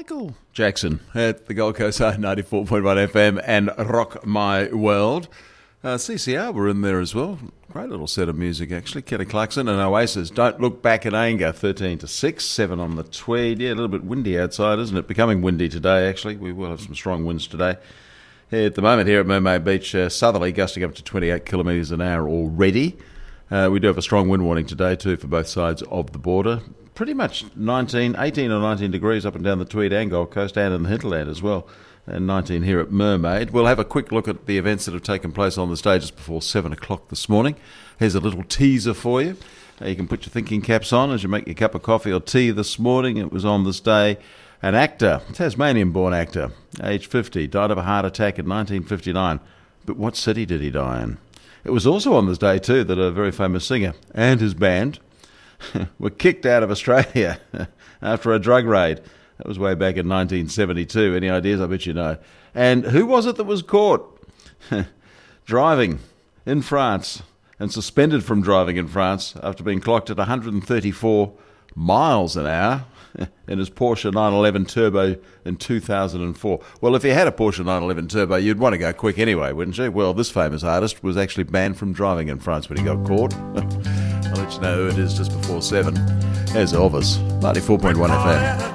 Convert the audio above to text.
Michael Jackson at the Gold Coast 94.1 FM and Rock My World. CCR were in there as well. Great little set of music, actually. Kelly Clarkson and Oasis. Don't Look Back in Anger, 13-6, 7 on the Tweed. Yeah, a little bit windy outside, isn't it? Becoming windy today, actually. We will have some strong winds today. At the moment here at Mermaid Beach, southerly, gusting up to 28 kilometres an hour already. We do have a strong wind warning today, too, for both sides of the border. Pretty much 18 or 19 degrees up and down the Tweed and Gold Coast and in the hinterland as well. And 19 here at Mermaid. We'll have a quick look at the events that have taken place on the stages before 7 o'clock this morning. Here's a little teaser for you. You can put your thinking caps on as you make your cup of coffee or tea this morning. It was on this day. An actor, Tasmanian-born actor, age 50, died of a heart attack in 1959. But what city did he die in? It was also on this day, too, that a very famous singer and his band were kicked out of Australia after a drug raid. That was way back in 1972. Any ideas? I bet you know. And who was it that was caught driving in France and suspended from driving in France after being clocked at 134 miles an hour in his Porsche 911 Turbo in 2004? Well, if you had a Porsche 911 Turbo, you'd want to go quick anyway, wouldn't you? Well, this famous artist was actually banned from driving in France when he got caught. I'll let you know who it is just before 7. There's Elvis, 94.1 FM.